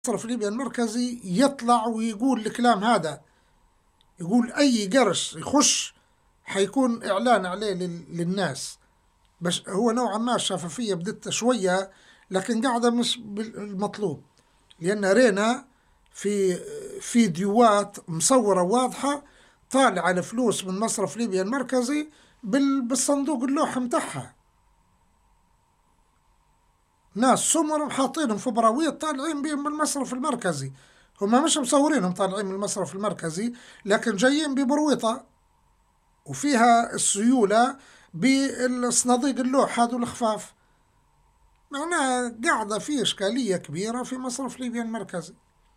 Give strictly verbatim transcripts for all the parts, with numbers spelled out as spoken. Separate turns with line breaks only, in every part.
المصرف الليبي المركزي يطلع ويقول الكلام هذا، يقول أي قرش يخش حيكون إعلان عليه لل- للناس. بس هو نوعا ما الشفافية بدت شوية، لكن قاعدة مش بالمطلوب، لأن رينا في فيديوهات مصورة واضحة طالعة الفلوس من مصرف ليبيا المركزي بال- بالصندوق اللوحة متاعها. ناس سمر حاطينهم في براويط طالعين بهم من المصرف المركزي. هم مش مصورينهم طالعين من المصرف المركزي، لكن جايين ببرويطة وفيها السيولة بالصناديق اللوح هذو الخفاف. معناها قاعدة في إشكالية كبيرة في مصرف ليبيا المركزي.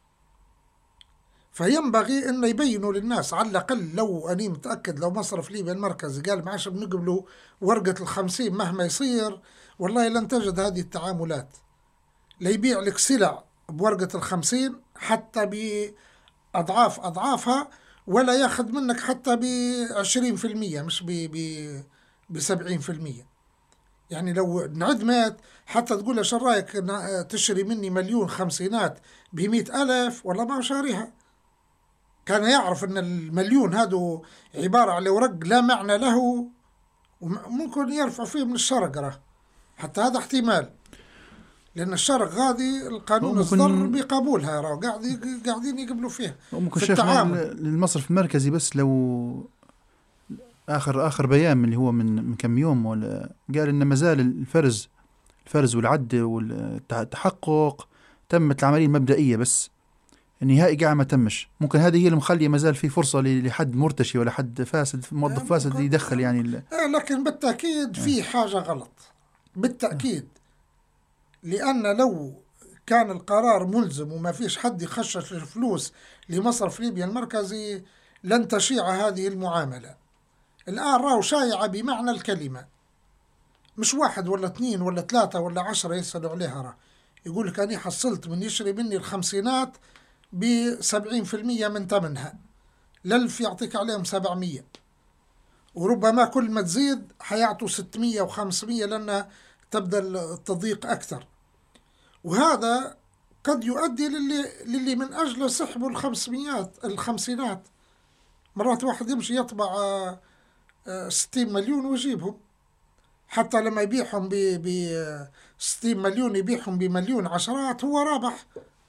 فينبغي أن يبينوا للناس على الأقل، لو أني متأكد لو مصرف ليبيا المركزي قال معاش بنقبلوا ورقة الخمسين مهما يصير، والله لن تجد هذه التعاملات. لا يبيع لك سلع بورقة الخمسين حتى بأضعاف أضعافها، ولا ياخذ منك حتى بعشرين في المية، مش ب ب بسبعين في المية. يعني لو انعدمت حتى تقول له شو رايك تشتري مني مليون خمسينات بمئة ألف، والله ما هو شاريها. كان يعرف أن المليون هذا عبارة عن ورق لا معنى له، وممكن يرفع فيه من الشرقرة، حتى هذا احتمال، لأن الشرق غادي القانون إصدر
ممكن
بقبولها، راهو قاعد قاعدين يقبلوا فيها
ممكن
في
شيخنا
التعامل.
للمصرف المركزي، بس لو آخر آخر بيان من اللي هو من من كم يوم، ولا قال إن مازال الفرز الفرز والعد والتحقق تمت العملية المبدئية، بس النهائي قاعد ما تمش. ممكن هذه هي اللي مخلية مازال في فرصة لحد مرتشي ولا حد فاسد،
آه،
موظف فاسد
ممكن
يدخل
آه،
يعني ال...
آه، لكن بالتأكيد
آه.
في حاجة غلط،
آه.
بالتأكيد. لأن لو كان القرار ملزم وما فيش حد يخشش الفلوس لمصرف ليبيا المركزي لن تشيع هذه المعاملة. الآن راهو شايعة بمعنى الكلمة، مش واحد ولا اثنين ولا ثلاثة ولا عشرة يسألوا عليها. راه يقول لك أنا حصلت من يشري مني الخمسينات بسبعين في المية من ثمنها، الألف يعطيك عليهم سبعمية، وربما كل ما تزيد حيعطوا ستمية وخمسمية لأن تبدأ التضييق أكثر. وهذا قد يؤدي للي, للي من أجله سحبوا الخمسميات الخمسينات. مرات واحد يمشي يطبع آه، آه، ستين مليون ويجيبهم، حتى لما يبيعهم ب ستين مليون يبيعهم بمليون عشرات هو رابح،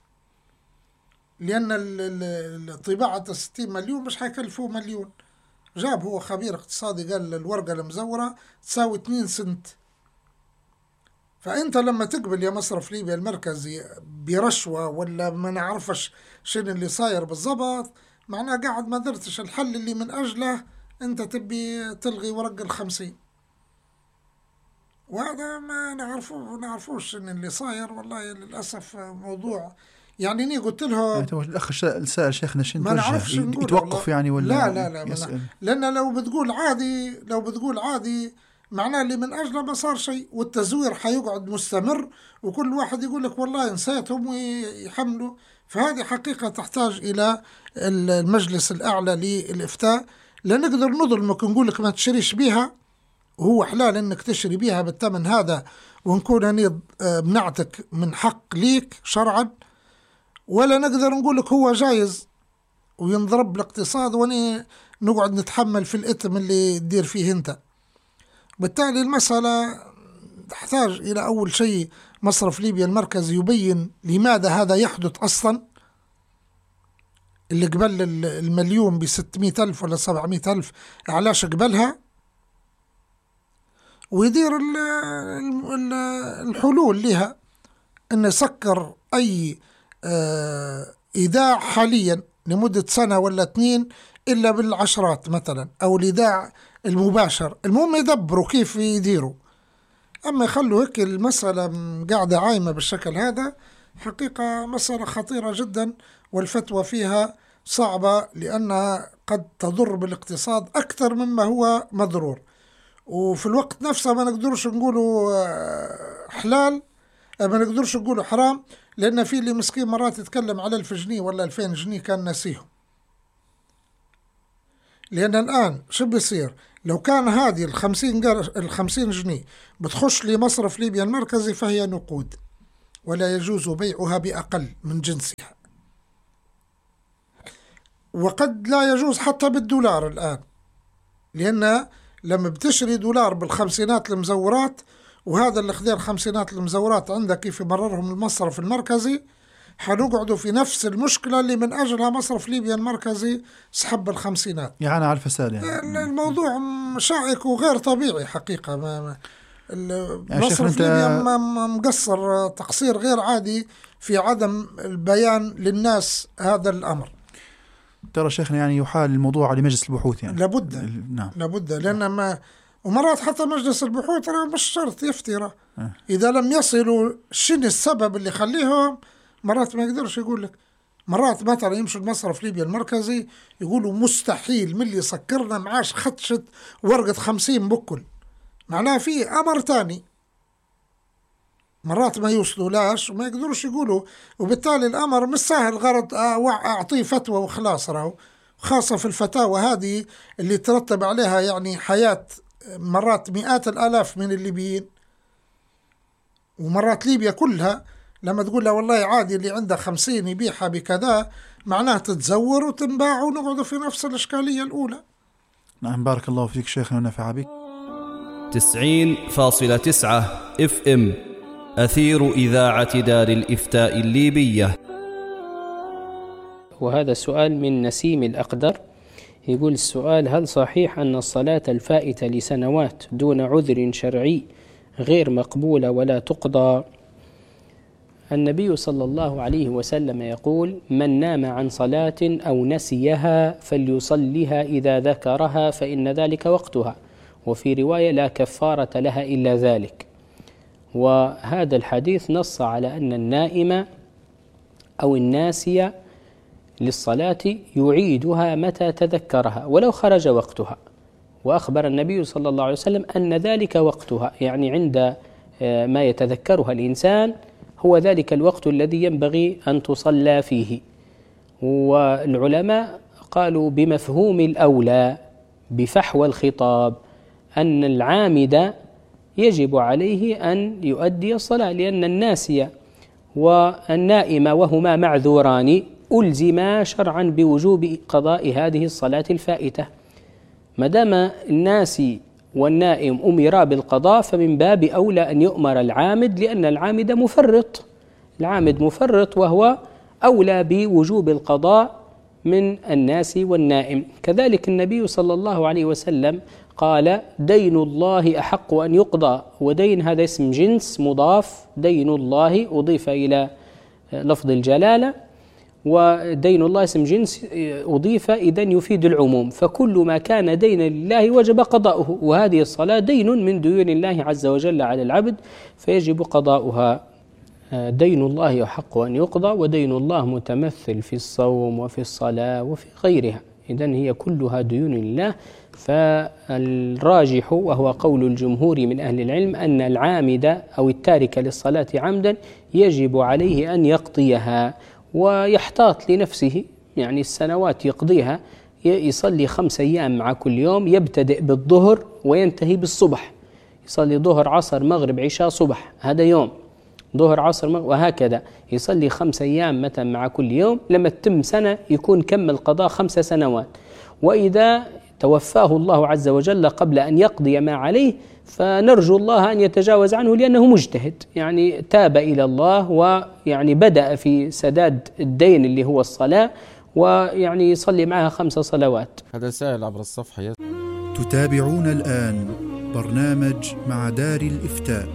لأن ال- ال- ال- طباعة ستين مليون مش حيكلفوه مليون. جاب هو خبير اقتصادي قال الورقة المزورة تساوي اثنين سنت. فأنت لما تقبل يا مصرف ليبيا المركزي برشوة ولا ما نعرفش شنو اللي صاير بالضبط، معناه قاعد ما درتش الحل اللي من أجله أنت تبي تلغي ورق الخمسين. وهذا ما نعرفوه نعرفوش شنو اللي صاير، والله للأسف موضوع. يعني اني قلت
يعني
له
تو الأخ الشا- السائل شيخنا شنو
ما
توجه،
نعرفش
يد-
نقوله والله.
يتوقف يعني
لا
ولا
لا لا منا.
يسأل؟
لأن لو بتقول عادي لو بتقول عادي معناه اللي من أجله ما صار شيء، والتزوير حيقعد مستمر، وكل واحد يقول لك والله نسيتهم ويحملوا. فهذه حقيقة تحتاج إلى المجلس الأعلى للإفتاء. لا نقدر نظلمك نقول لك ما تشتريش بيها، وهو حلال انك تشتري بيها بالثمن هذا، ونكون اني منعتك من حق ليك شرعا. ولا نقدر نقول لك هو جايز وينضرب بالاقتصاد واني نقعد نتحمل في الإثم اللي تدير فيه انت. بالتالي المسألة تحتاج إلى أول شيء مصرف ليبيا المركزي يبين لماذا هذا يحدث أصلا، اللي قبل المليون بستمائة ألف ولا سبعمائة ألف علاش قبلها، ويدير ال- ال- الحلول لها، أن يسكر أي آه، إيداع حاليا لمدة سنة ولا اثنين إلا بالعشرات مثلا، أو الإيداع المباشر. المهم يدبروا كيف يديروا. أما يخلوا هيك المسألة قاعدة عايمة بالشكل هذا، حقيقة مسألة خطيرة جدا، والفتوى فيها صعبة لأنها قد تضر بالاقتصاد أكثر مما هو مضرور. وفي الوقت نفسه ما نقدرش نقولوا آه، حلال، آه، ما نقدرش نقولوا حرام، لأن في اللي مسكين مرات يتكلم على ألف جنيه ولا ألفين جنيه كان ناسيهم. لأن الآن شو بيصير لو كان هذه الخمسين, الخمسين جنيه بتخش لمصرف ليبيا المركزي فهي نقود، ولا يجوز بيعها بأقل من جنسها، وقد لا يجوز حتى بالدولار الآن، لأن لما بتشري دولار بالخمسينات المزورات، وهذا اللي خذين خمسينات المزورات عندك كيف يمررهم المصرف المركزي، حنقعدوا في نفس المشكلة اللي من أجلها مصرف ليبيا المركزي سحب الخمسينات.
يعني على الفساد يعني.
الموضوع شائك وغير طبيعي حقيقة. ما ما
يعني
مصرف ليبيا مقصر تقصير غير عادي في عدم البيان للناس هذا الأمر.
ترى شيخنا يعني يحال الموضوع لمجلس البحوث يعني
لابد.
نعم
لابد، لأن ما ومرات حتى مجلس البحوث ترى مش شرط يفترى
أه.
إذا لم يصلوا شنو السبب اللي يخليهم، مرات ما يقدرش يقول لك. مرات مثلا يمشوا المصرف ليبيا المركزي يقولوا مستحيل من اللي سكرنا معاش خدشة ورقة خمسين بكل، معناها في أمر تاني. مرات ما يوصلوا لاش وما يقدروش يقولوا، وبالتالي الأمر مش سهل غرض أعطيه فتوى وخلاص. راهو خاصة في الفتاوى هذه اللي ترتب عليها يعني حياة مرات مئات الآلاف من الليبيين، ومرات ليبيا كلها لما تقول له والله عادي اللي عنده خمسين يبيعها بكذا، معناه تتزور وتنباع ونقعدوا في نفس الإشكالية الأولى.
نعم بارك الله فيك شيخنا ونفع بك.
تسعين فاصلة تسعة اف ام أثير إذاعة دار الإفتاء الليبية.
وهذا سؤال من نسيم الأقدر، يقول السؤال: هل صحيح أن الصلاة الفائتة لسنوات دون عذر شرعي غير مقبولة ولا تقضى؟ النبي صلى الله عليه وسلم يقول: من نام عن صلاة أو نسيها فليصلها إذا ذكرها فإن ذلك وقتها، وفي رواية: لا كفارة لها إلا ذلك. وهذا الحديث نص على أن النائم أو الناسي للصلاة يعيدها متى تذكرها ولو خرج وقتها، وأخبر النبي صلى الله عليه وسلم أن ذلك وقتها، يعني عند ما يتذكرها الإنسان هو ذلك الوقت الذي ينبغي أن تصلى فيه. والعلماء قالوا بمفهوم الأولى بفحوى الخطاب أن العامد يجب عليه أن يؤدي الصلاة، لأن الناسي والنائم وهما معذوران ألزما شرعا بوجوب قضاء هذه الصلاة الفائتة. ما دام الناسي والنائم أمرا بالقضاء فمن باب أولى أن يؤمر العامد، لأن العامد مفرط، العامد مفرط وهو أولى بوجوب القضاء من الناس والنائم. كذلك النبي صلى الله عليه وسلم قال: دين الله أحق أن يقضى، ودين هذا اسم جنس مضاف، دين الله أضيف إلى لفظ الجلالة، ودين الله اسم جنس أضيف إذن يفيد العموم، فكل ما كان دينا لله وجب قضاؤه، وهذه الصلاة دين من ديون الله عز وجل على العبد فيجب قضاؤها. دين الله أحق أن يقضى، ودين الله متمثل في الصوم وفي الصلاة وفي غيرها، إذن هي كلها ديون الله. فالراجح وهو قول الجمهور من أهل العلم أن العامد أو التارك للصلاة عمدا يجب عليه أن يقضيها، ويحتاط لنفسه، يعني السنوات يقضيها، يصلي خمس أيام مع كل يوم، يبتدئ بالظهر وينتهي بالصبح، يصلي ظهر عصر مغرب عشاء صبح، هذا يوم، ظهر عصر مغرب، وهكذا يصلي خمس أيام مثلا مع كل يوم. لما تتم سنة يكون كمل قضاء خمس سنوات. وإذا توفاه الله عز وجل قبل أن يقضي ما عليه فنرجو الله أن يتجاوز عنه، لأنه مجتهد، يعني تاب إلى الله ويعني بدأ في سداد الدين اللي هو الصلاة، ويعني يصلي معها خمس صلوات.
هذا سائل عبر الصفحة.
تتابعون الآن برنامج مع دار الإفتاء.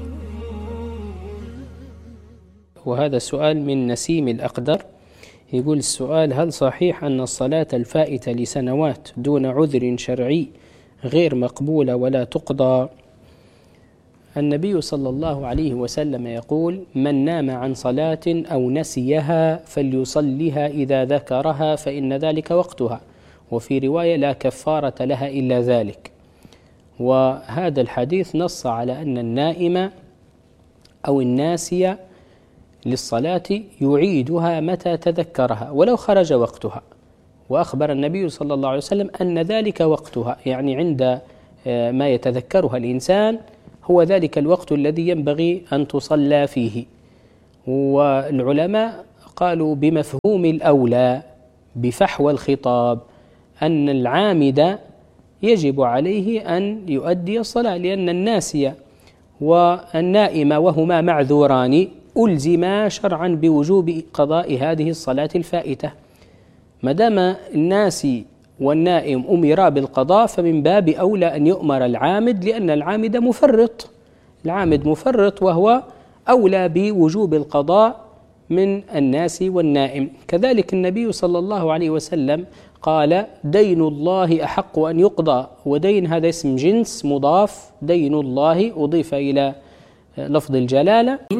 وهذا سؤال من نسيم الأقدر، يقول السؤال: هل صحيح أن الصلاة الفائتة لسنوات دون عذر شرعي غير مقبولة ولا تقضى؟ النبي صلى الله عليه وسلم يقول: من نام عن صلاة أو نسيها فليصلها إذا ذكرها فإن ذلك وقتها، وفي رواية: لا كفارة لها إلا ذلك. وهذا الحديث نص على أن النائم أو الناسي للصلاة يعيدها متى تذكرها ولو خرج وقتها، وأخبر النبي صلى الله عليه وسلم أن ذلك وقتها، يعني عند ما يتذكرها الإنسان هو ذلك الوقت الذي ينبغي أن تصلى فيه. والعلماء قالوا بمفهوم الأولى بفحوى الخطاب أن العامد يجب عليه أن يؤدي الصلاة، لأن الناسي والنائم وهما معذوران ألزما شرعا بوجوب قضاء هذه الصلاة الفائتة. ما دام الناسي والنائم أمرا بالقضاء فمن باب أولى أن يؤمر العامد، لأن العامد مفرط، العامد مفرط وهو أولى بوجوب القضاء من الناس والنائم. كذلك النبي صلى الله عليه وسلم قال: دين الله أحق أن يقضى، ودين هذا اسم جنس مضاف، دين الله أضيف إلى لفظ الجلالة.